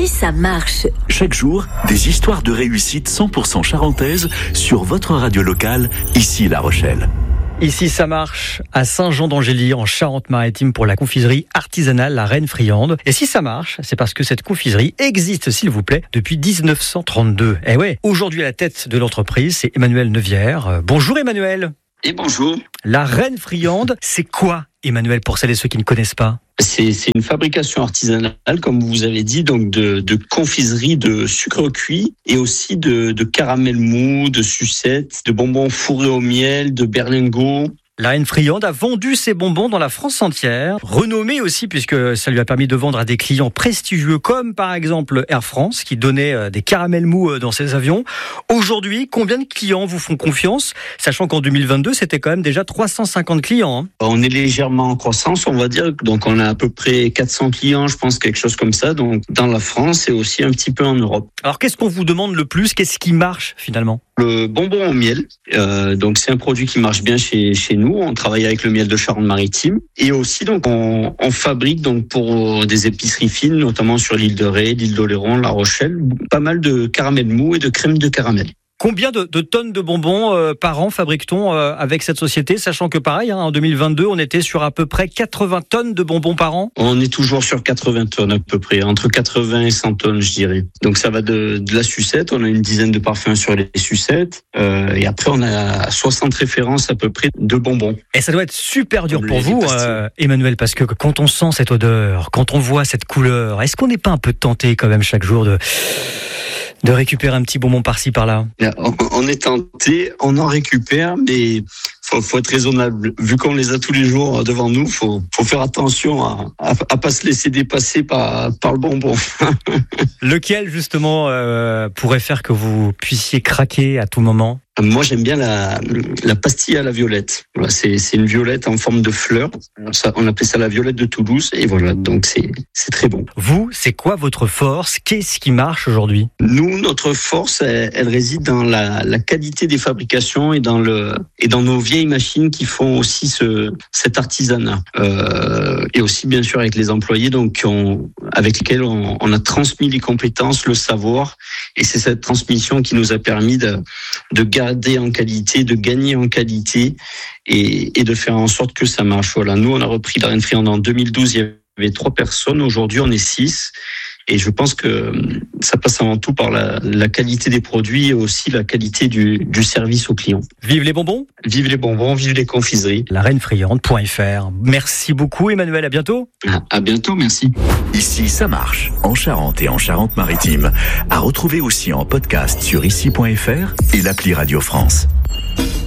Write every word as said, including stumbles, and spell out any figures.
Ici, ça marche. Chaque jour, des histoires de réussite cent pour cent charentaises sur votre radio locale, ici La Rochelle. Ici, ça marche à Saint-Jean-d'Angély, en Charente-Maritime, pour la confiserie artisanale La Reine Friande. Et si ça marche, c'est parce que cette confiserie existe, s'il vous plaît, depuis dix-neuf cent trente-deux. Eh ouais, aujourd'hui à la tête de l'entreprise, c'est Emmanuel Neuvière. Bonjour Emmanuel. Et bonjour. La Reine Friande, c'est quoi, Emmanuel, pour celles et ceux qui ne connaissent pas? C'est, c'est une fabrication artisanale, comme vous avez dit, donc de, de confiserie de sucre cuit et aussi de, de caramel mou, de sucettes, de bonbons fourrés au miel, de berlingots. La Reine Friande a vendu ses bonbons dans la France entière, renommée aussi puisque ça lui a permis de vendre à des clients prestigieux comme par exemple Air France qui donnait des caramels mous dans ses avions. Aujourd'hui, combien de clients vous font confiance, sachant qu'en deux mille vingt-deux, c'était quand même déjà trois cent cinquante clients, hein. On est légèrement en croissance, on va dire, donc on a à peu près quatre cents clients, je pense, quelque chose comme ça, donc dans la France et aussi un petit peu en Europe. Alors qu'est-ce qu'on vous demande le plus? Qu'est-ce qui marche finalement? Le bonbon au miel, euh, donc c'est un produit qui marche bien chez chez nous. On travaille avec le miel de Charente-Maritime et aussi donc on, on fabrique donc pour des épiceries fines, notamment sur l'île de Ré, l'île d'Oléron, La Rochelle, pas mal de caramel mou et de crème de caramel. Combien de, de tonnes de bonbons euh, par an fabrique-t-on euh, avec cette société, sachant que pareil, hein, en deux mille vingt-deux, on était sur à peu près quatre-vingts tonnes de bonbons par an? On est toujours sur quatre-vingts tonnes à peu près, entre quatre-vingts et cent tonnes, je dirais. Donc ça va de, de la sucette, on a une dizaine de parfums sur les sucettes, euh, et après on a soixante références à peu près de bonbons. Et ça doit être super dur Comme pour les- vous, les pastilles. euh, Emmanuel, parce que quand on sent cette odeur, quand on voit cette couleur, est-ce qu'on n'est pas un peu tenté quand même chaque jour de... de récupérer un petit bonbon par-ci par-là? On, on est tenté, on en récupère, mais faut, faut être raisonnable. Vu qu'on les a tous les jours devant nous, faut, faut faire attention à, à, à pas se laisser dépasser par, par le bonbon. Lequel justement euh, pourrait faire que vous puissiez craquer à tout moment? Moi, j'aime bien la, la pastille à la violette. Voilà, c'est, c'est une violette en forme de fleur. Ça, on appelle ça la violette de Toulouse. Et voilà, donc c'est, c'est très bon. Vous, c'est quoi votre force? Qu'est-ce qui marche aujourd'hui? Nous, notre force, elle, elle réside dans la, la qualité des fabrications et dans le et dans nos vieilles machines qui font aussi ce cet artisanat. Euh, et aussi, bien sûr, avec les employés, donc on, avec lesquels on, on a transmis les compétences, le savoir. Et c'est cette transmission qui nous a permis de de garder en qualité, de gagner en qualité et, et de faire en sorte que ça marche. Voilà. Nous, on a repris la Reine Friande en deux mille douze, il y avait trois personnes. Aujourd'hui, on est six. Et je pense que ça passe avant tout par la, la qualité des produits et aussi la qualité du, du service aux clients. Vive les bonbons! Vive les bonbons, vive les confiseries. La reine friande point f r. Merci beaucoup Emmanuel, à bientôt. À, à bientôt, merci. Ici, ça marche, en Charente et en Charente-Maritime. À retrouver aussi en podcast sur ici point f r et l'appli Radio France.